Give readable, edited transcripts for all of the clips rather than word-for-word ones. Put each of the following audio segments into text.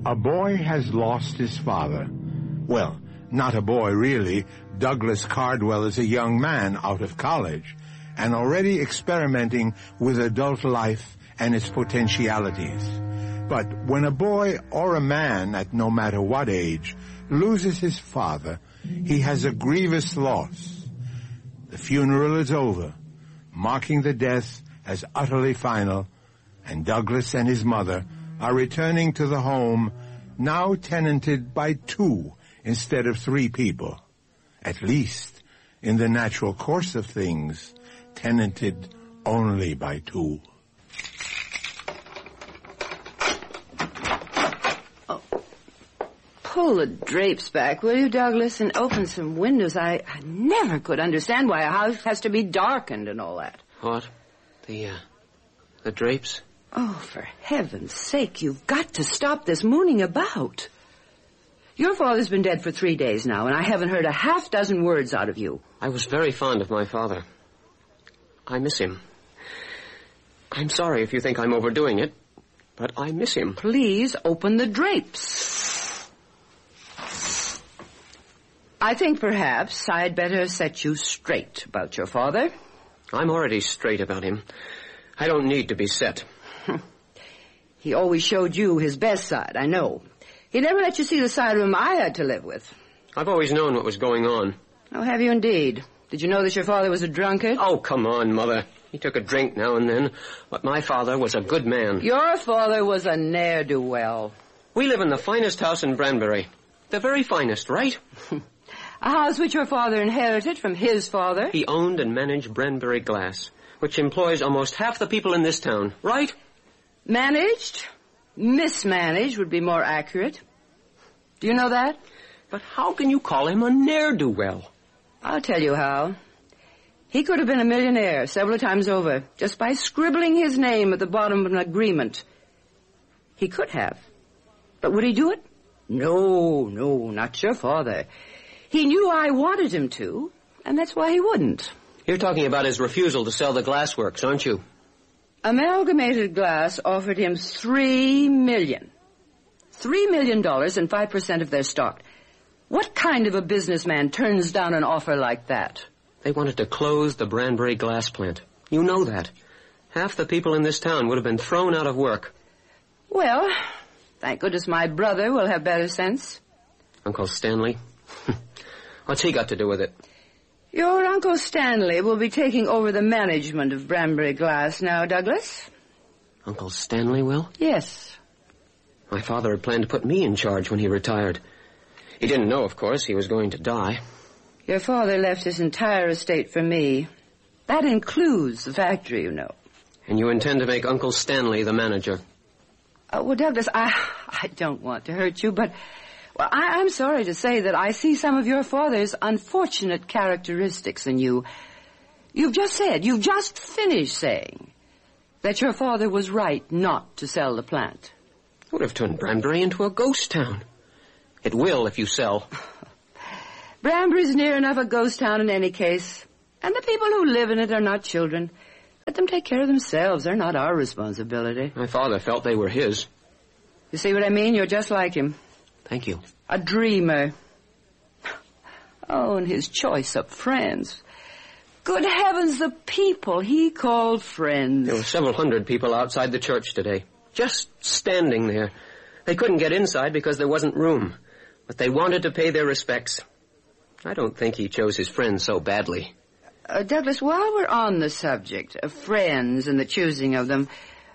A boy has lost his father. Well, not a boy really. Douglas Cardwell is a young man out of college and already experimenting with adult life and its potentialities. But when a boy or a man, at no matter what age, loses his father, he has a grievous loss. The funeral is over, marking the death as utterly final, and Douglas and his mother are returning to the home now tenanted by 2 instead of 3 people. At least, in the natural course of things, tenanted only by 2. Oh. Pull the drapes back, will you, Douglas, and open some windows. I never could understand why a house has to be darkened and all that. What? The drapes? Oh, for heaven's sake, you've got to stop this mooning about. Your father's been dead for 3 days now, and I haven't heard a half-dozen words out of you. I was very fond of my father. I miss him. I'm sorry if you think I'm overdoing it, but I miss him. Please open the drapes. I think perhaps I'd better set you straight about your father. I'm already straight about him. I don't need to be set. He always showed you his best side, I know. He never let you see the side of him I had to live with. I've always known what was going on. Oh, have you indeed? Did you know that your father was a drunkard? Oh, come on, Mother. He took a drink now and then, but my father was a good man. Your father was a ne'er-do-well. We live in the finest house in Branbury. The very finest, right? A house which your father inherited from his father. He owned and managed Branbury Glass, which employs almost half the people in this town, right? Managed? Mismanaged would be more accurate. Do you know that? But how can you call him a ne'er-do-well? I'll tell you how. He could have been a millionaire several times over, just by scribbling his name at the bottom of an agreement. He could have. But would he do it? No, not your father. He knew I wanted him to, and that's why he wouldn't. You're talking about his refusal to sell the glassworks, aren't you? Amalgamated Glass offered him $3 million. $3 million and 5% of their stock. What kind of a businessman turns down an offer like that? They wanted to close the Branbury glass plant. You know that. Half the people in this town would have been thrown out of work. Well, thank goodness my brother will have better sense. Uncle Stanley? What's he got to do with it? Your Uncle Stanley will be taking over the management of Branbury Glass now, Douglas. Uncle Stanley will? Yes. My father had planned to put me in charge when he retired. He didn't know, of course, he was going to die. Your father left his entire estate for me. That includes the factory, you know. And you intend to make Uncle Stanley the manager? Well, Douglas, I don't want to hurt you, but... Well, I'm sorry to say that I see some of your father's unfortunate characteristics in you. You've just finished saying that your father was right not to sell the plant. It would have turned Branbury into a ghost town. It will if you sell. Branbury's near enough a ghost town in any case. And the people who live in it are not children. Let them take care of themselves. They're not our responsibility. My father felt they were his. You see what I mean? You're just like him. Thank you. A dreamer. Oh, and his choice of friends. Good heavens, the people he called friends. There were several hundred people outside the church today, just standing there. They couldn't get inside because there wasn't room, but they wanted to pay their respects. I don't think he chose his friends so badly. Douglas, while we're on the subject of friends and the choosing of them,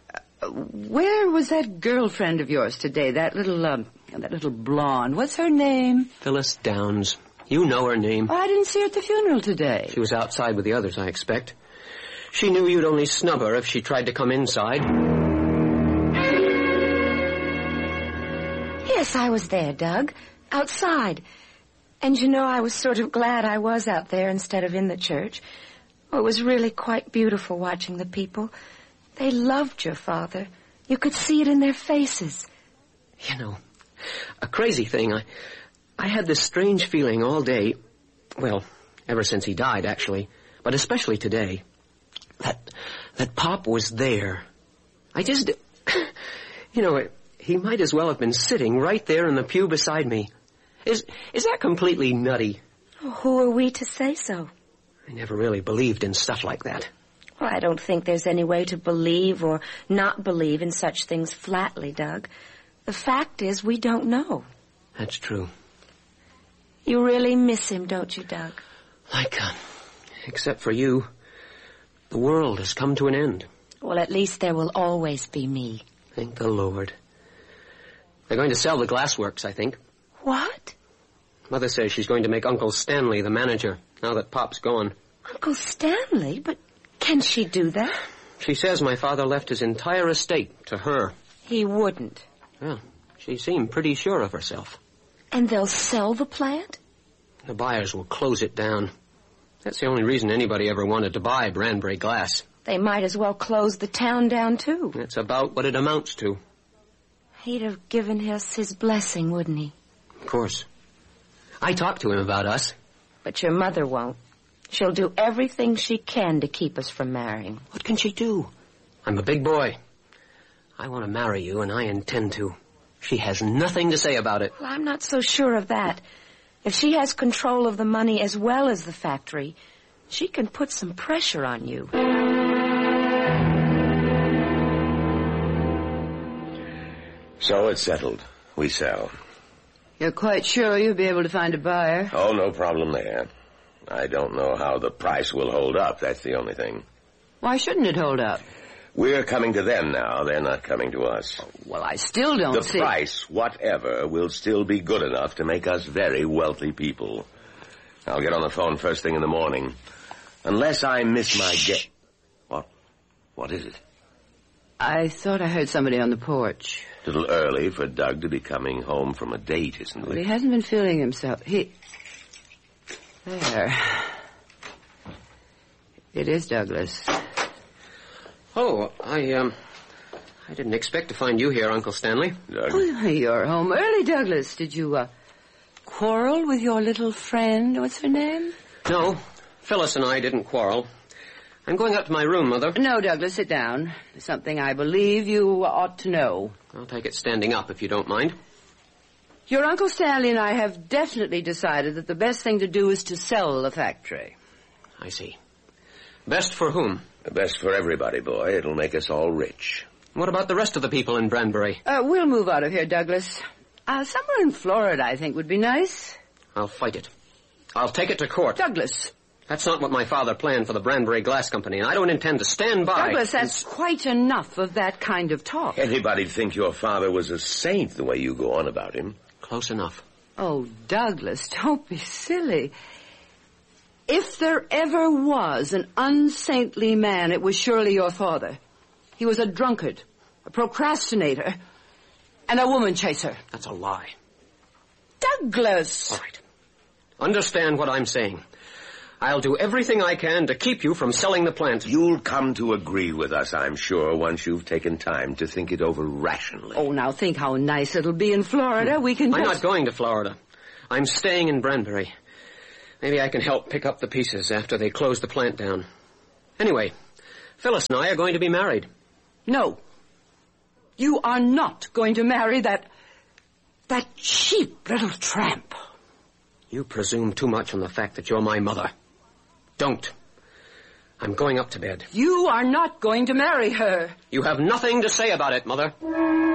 where was that girlfriend of yours today, that little blonde? What's her name? Phyllis Downs. You know her name. Oh, I didn't see her at the funeral today. She was outside with the others, I expect. She knew you'd only snub her if she tried to come inside. Yes, I was there, Doug. Outside. And you know, I was sort of glad I was out there instead of in the church. Oh, it was really quite beautiful watching the people. They loved your father. You could see it in their faces. You know, a crazy thing. I had this strange feeling all day. Well, ever since he died, actually. But especially today. That Pop was there. I just... You know, He might as well have been sitting right there in the pew beside me. Is that completely nutty? Oh, who are we to say so? I never really believed in stuff like that. Well, I don't think there's any way to believe or not believe in such things flatly, Doug. The fact is, we don't know. That's true. You really miss him, don't you, Doug? Like, except for you, the world has come to an end. Well, at least there will always be me. Thank the Lord. They're going to sell the glassworks, I think. What? Mother says she's going to make Uncle Stanley the manager, now that Pop's gone. Uncle Stanley? But can she do that? She says my father left his entire estate to her. He wouldn't. Well, she seemed pretty sure of herself. And they'll sell the plant? The buyers will close it down. That's the only reason anybody ever wanted to buy Branbury Glass. They might as well close the town down, too. That's about what it amounts to. He'd have given us his blessing, wouldn't he? Of course. I talked to him about us. But your mother won't. She'll do everything she can to keep us from marrying. What can she do? I'm a big boy. I want to marry you, and I intend to. She has nothing to say about it. Well, I'm not so sure of that. If she has control of the money as well as the factory, she can put some pressure on you. So it's settled. We sell. You're quite sure you'll be able to find a buyer? Oh, no problem there. I don't know how the price will hold up. That's the only thing. Why shouldn't it hold up? We're coming to them now. They're not coming to us. Well, I still don't see... The price, whatever, will still be good enough to make us very wealthy people. I'll get on the phone first thing in the morning. Unless I miss my guess... What? What is it? I thought I heard somebody on the porch. A little early for Doug to be coming home from a date, isn't it? Well, he hasn't been feeling himself. There. It is Douglas. Oh, I didn't expect to find you here, Uncle Stanley. Doug? Oh, you're home early, Douglas. Did you, quarrel with your little friend? What's her name? No, Phyllis and I didn't quarrel. I'm going up to my room, Mother. No, Douglas, sit down. There's something I believe you ought to know. I'll take it standing up, if you don't mind. Your Uncle Stanley and I have definitely decided that the best thing to do is to sell the factory. I see. Best for whom? The best for everybody, boy. It'll make us all rich. What about the rest of the people in Branbury? We'll move out of here, Douglas. Somewhere in Florida, I think, would be nice. I'll fight it. I'll take it to court. Douglas. That's not what my father planned for the Branbury Glass Company, and I don't intend to stand by. Douglas, that's quite enough of that kind of talk. Anybody'd think your father was a saint the way you go on about him. Close enough. Oh, Douglas, don't be silly. If there ever was an unsaintly man, it was surely your father. He was a drunkard, a procrastinator, and a woman chaser. That's a lie. Douglas! All right. Understand what I'm saying. I'll do everything I can to keep you from selling the plant. You'll come to agree with us, I'm sure, once you've taken time to think it over rationally. Oh, now think how nice it'll be in Florida. We can I'm not going to Florida. I'm staying in Branbury. Maybe I can help pick up the pieces after they close the plant down. Anyway, Phyllis and I are going to be married. No. You are not going to marry that cheap little tramp. You presume too much on the fact that you're my mother. Don't. I'm going up to bed. You are not going to marry her. You have nothing to say about it, Mother.